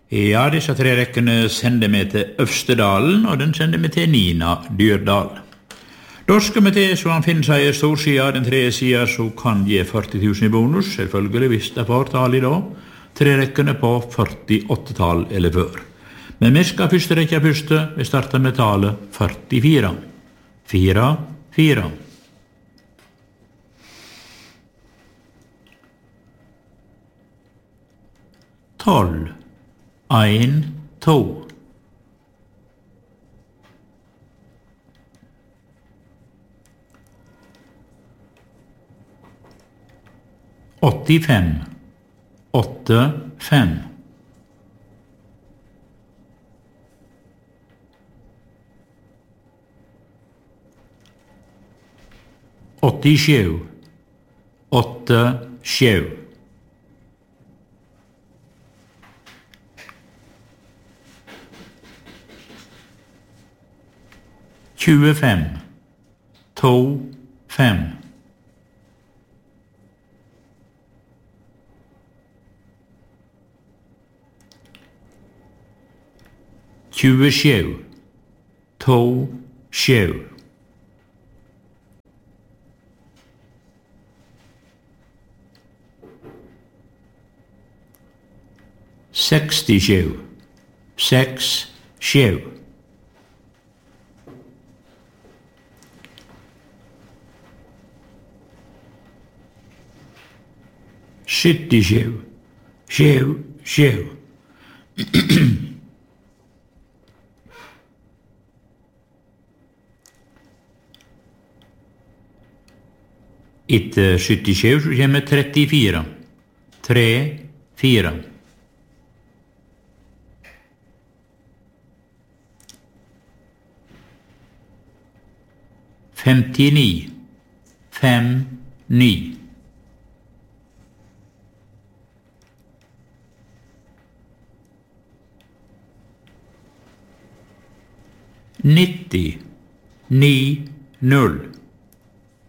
Ja, disse tre rekkene sender meg til Øvstedalen, og den sender meg til Nina Dyrdal. Da skal vi til, så han finner seg i storsida, den tredje sida, så kan gi 40 000 i bonus, selvfølgelig hvis det får tall i dag. Tre rekkene på 48-tall eller før. Men vi skal første rekke første, vi starter med tallet 44. 4, 4. 12, 1, 2. 85, 8, 5. 87, 8, 7. 25, 2, 5. 27, 2, 7. 67, 6, 7. 77, 7, 7. Etter 77 så kommer 34. 3, 4. 59, 5, 9. 90, 9, 0.